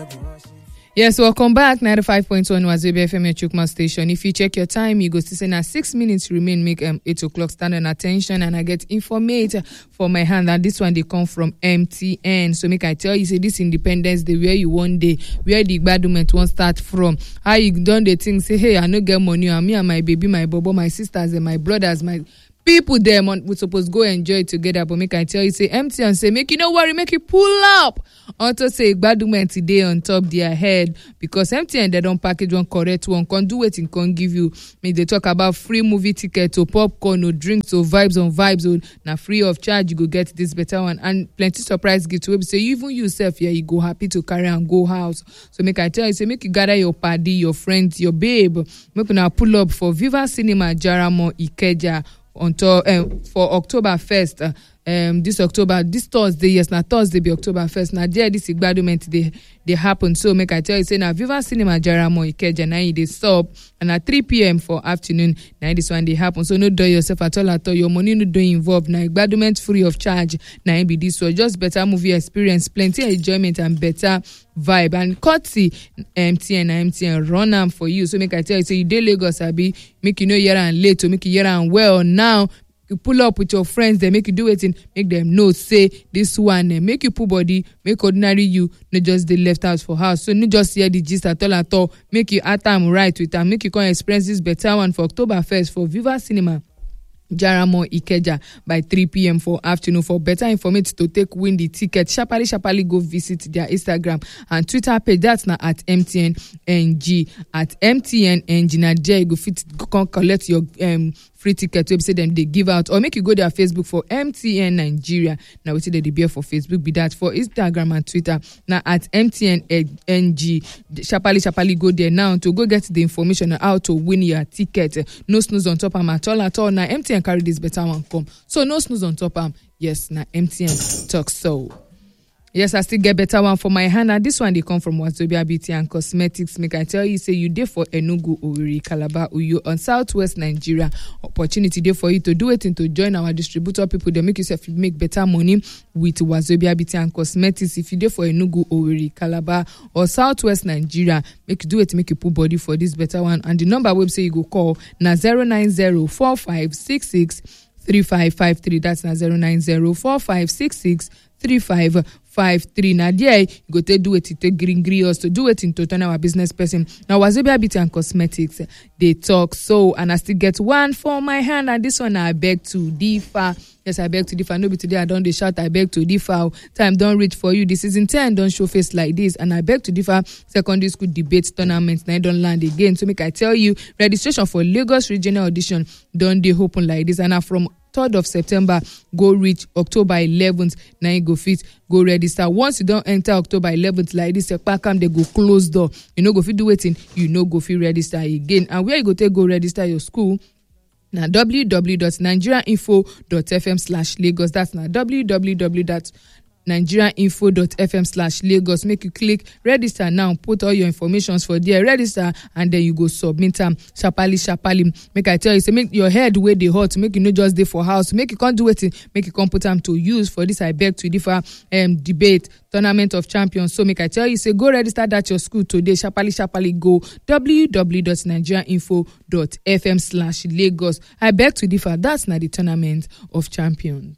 Yes, welcome back. 95.1 Wazobia FM Chukma Station. If you check your time, you go to say now 6 minutes remain, make 8 o'clock standing attention, and I get information for my hand. And this one they come from MTN. So make I tell you, say this Independence Day, where you one day, where the badment won't start from. How you done the thing, say, hey, I no get money, and me and my baby, my bobo, my sisters, and my brothers, my people there, we supposed go enjoy it together. But make I tell you, say MTN, say make you no worry, make you pull up. Also say Gbadument today on top their head, because MTN they don't package one correct one, can do it and can give you. Make they talk about free movie ticket or popcorn or drinks or vibes on vibes or now free of charge. You go get this better one and plenty surprise gift. We say even yourself, yeah, you go happy to carry and go house. So make I tell you, say make you gather your party, your friends, your babe. Make now pull up for Viva Cinema Jaramo Ikeja until for October 1st. This Thursday, yes, now Thursday be October 1st. Now there this Gbadument they happen. So make I tell you, say now Viva Cinema Jaramo Ikeja now they stop, and at 3 p.m. for afternoon now this one they happen. So no do yourself at all. Your money no do involved. Now Gbadument free of charge. Now be this one, just better movie experience, plenty enjoyment and better vibe. And courtesy MTN run am for you. So make I tell you, say you dey Lagos, abi make you know here and late to make you here and well now. You pull up with your friends, they make you do it and make them know, say this one, make you pull body, make ordinary you, not just the left house for house. So not just hear the gist at all, make you at time right with them, make you come experience this better one for October 1st for Viva Cinema Jaramo Ikeja by 3 p.m. for afternoon. For better information to take win the ticket, sharply go visit their Instagram and Twitter page. That's now at MTNNG. At MTNNG. Now there you go fit come collect your free ticket website them they give out, or make you go their Facebook for MTN Nigeria. Now we see that they be for Facebook, be that for Instagram and Twitter. Now at MTNNG. Sharply go there now to go get the information on how to win your ticket. No snooze on top at all. Now MTN carry this better one come. So no snooze on top yes, now MTN talk so. Yes, I still get better one for my hand. And this one they come from Wazobia Beauty and Cosmetics. Make I tell you, say you there for Enugu, Owerri, Calabar, Uyo on Southwest Nigeria. Opportunity there for you to do it and to join our distributor people. They make yourself make better money with Wazobia Beauty and Cosmetics. If you there for Enugu, Owerri, Calabar or Southwest Nigeria, make you do it, make you put body for this better one. And the number website you go call na 09045663553. That's na 09045663553. Now there you go to do it, take green us to do it in total our business person. Now Wazobia Beauty and Cosmetics, they talk so, and I still get one for my hand, and this one I beg to differ. Yes, I beg to differ. No be today I don't dey shout, I beg to differ. Time don't reach for you. This season 10 don't show face like this, and I beg to differ. Secondary school debate tournament now don't land again. So make I tell you, registration for Lagos regional audition don't dey open like this, and from 3rd of September go reach October 11th. Now you go fit go register. Once you don't enter October 11th like this, they go close door. You know go fit do waiting. You know go fit register again. And where you go take go register your school? Now www.nigeriainfo.fm/Lagos. That's now www.nigeriainfo.fm/Lagos. Make you click register now, put all your informations for there, register, and then you go submit them sharply. Make I tell you, say make your head where they hot, make you not just there for house, make you can't do it, make you can't put them to use for this. I beg to differ debate tournament of champions. So make I tell you, say go register that your school today, sharply go www.nigeriainfo.fm/Lagos. I beg to differ, that's not the tournament of champions.